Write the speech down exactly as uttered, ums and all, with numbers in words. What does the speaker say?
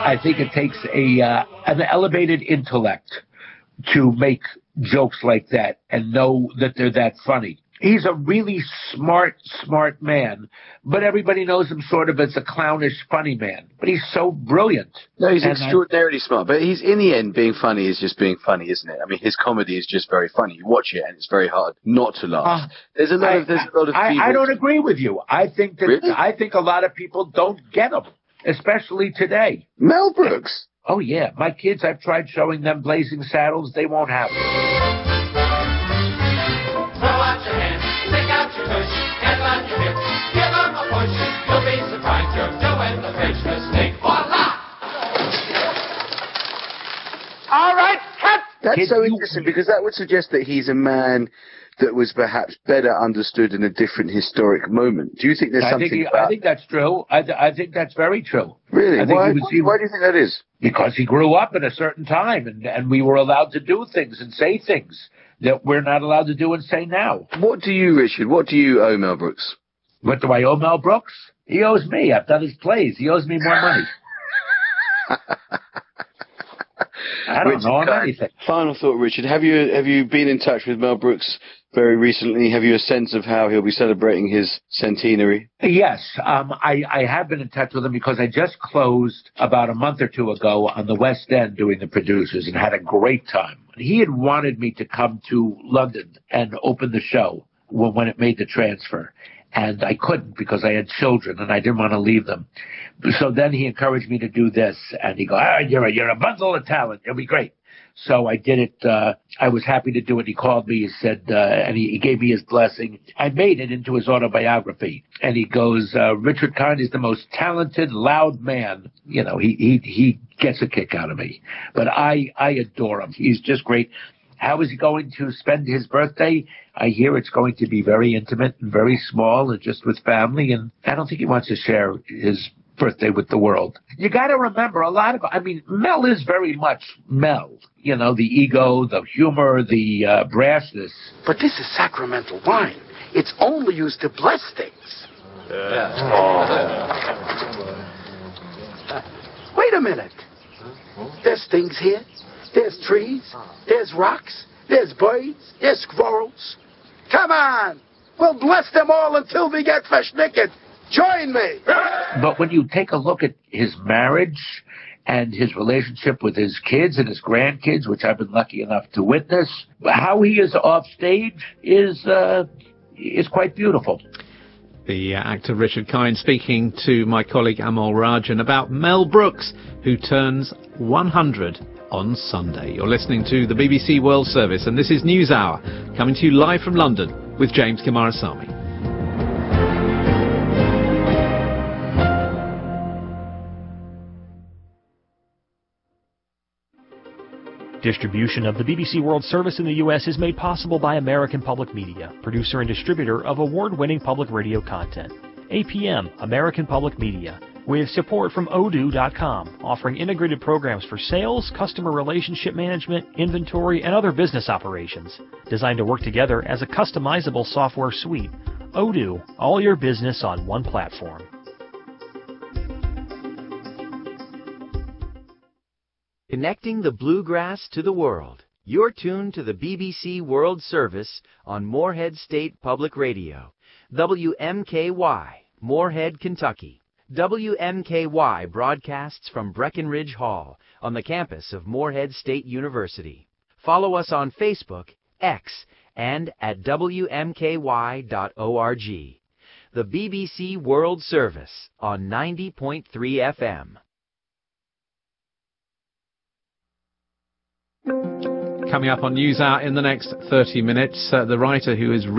I think it takes a uh, an elevated intellect to make jokes like that and know that they're that funny. He's a really smart, smart man, but everybody knows him sort of as a clownish, funny man. But he's so brilliant. No, he's and extraordinarily I, smart. But he's, in the end, being funny is just being funny, isn't it? I mean, his comedy is just very funny. You watch it, and it's very hard not to laugh. Uh, there's a lot I, of there's a lot of. I, I don't agree with you. I think that really? I think a lot of people don't get him, especially today. Mel Brooks. Oh yeah, my kids. I've tried showing them Blazing Saddles. They won't have it. All right, cut! That's Kid, so you, interesting because that would suggest that he's a man that was perhaps better understood in a different historic moment. Do you think there's I something think he, about... I think that's true. I, th- I think that's very true. Really? I think why, he was, he, why do you think that is? Because he grew up at a certain time, and, and we were allowed to do things and say things that we're not allowed to do and say now. What do you, Richard, what do you owe Mel Brooks? What do I owe Mel Brooks? He owes me. I've done his plays. He owes me more money. I don't Richard know him Kind. anything. Final thought, Richard. Have you have you been in touch with Mel Brooks very recently? Have you a sense of how he'll be celebrating his centenary? Yes, um, I, I have been in touch with him because I just closed about a month or two ago on the West End doing the producers and had a great time. He had wanted me to come to London and open the show when, when it made the transfer. And I couldn't because I had children and I didn't want to leave them. So then he encouraged me to do this. And he go, ah, you're a, you're a bundle of talent. It'll be great. So I did it. Uh, I was happy to do it. He called me. He said, uh, and he, he gave me his blessing. I made it into his autobiography. And he goes, uh, Richard Kind is the most talented, loud man. You know, he, he, he gets a kick out of me. But I, I adore him. He's just great. How is he going to spend his birthday? I hear it's going to be very intimate and very small and just with family. And I don't think he wants to share his birthday with the world. You got to remember a lot of, I mean, Mel is very much Mel. You know, the ego, the humor, the uh, brashness. But this is sacramental wine. It's only used to bless things. Yeah. Oh. Wait a minute. There's things here. There's trees, there's rocks, there's birds, there's squirrels. Come on! We'll bless them all until we get naked. Join me! But when you take a look at his marriage and his relationship with his kids and his grandkids, which I've been lucky enough to witness, how he is off stage is, uh, is quite beautiful. The uh, actor Richard Kind speaking to my colleague Amol Rajan about Mel Brooks, who turns one hundred on Sunday. You're listening to the B B C World Service, and this is News Hour, coming to you live from London with James Kimarasamy. Distribution of the B B C World Service in the U S is made possible by American Public Media, producer and distributor of award-winning public radio content. A P M, American Public Media, with support from odoo dot com, offering integrated programs for sales, customer relationship management, inventory, and other business operations. Designed to work together as a customizable software suite. Odoo, all your business on one platform. Connecting the bluegrass to the world. You're tuned to the B B C World Service on Morehead State Public Radio. W M K Y, Morehead, Kentucky. W M K Y broadcasts from Breckenridge Hall on the campus of Morehead State University. Follow us on Facebook, X, and at W M K Y dot org. The B B C World Service on ninety point three F M. Coming up on News Hour in the next thirty minutes, uh, the writer who is